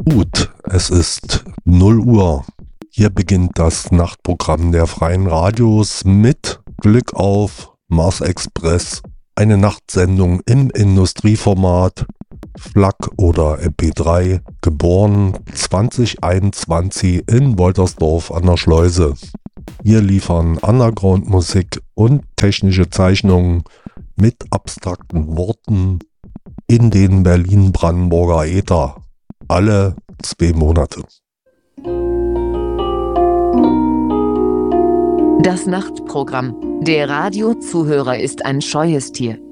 Gut, es ist 0 Uhr. Hier beginnt das Nachtprogramm der Freien Radios mit Glück auf Mars Express, eine Nachtsendung im Industrieformat, FLAC oder MP3, geboren 2021 in Woltersdorf an der Schleuse. Wir liefern Underground-Musik und technische Zeichnungen mit abstrakten Worten in den Berlin-Brandenburger Äther. Alle 2 Monate. Das Nachtprogramm. Der Radiozuhörer ist ein scheues Tier.